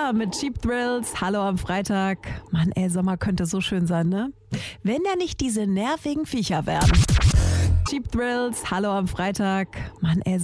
Sia mit Cheap Thrills. Hallo am Freitag. Mann, ey, Sommer könnte so schön sein, ne? Wenn da nicht diese nervigen Viecher wären. Cheap Thrills. Hallo am Freitag. Mann, ey,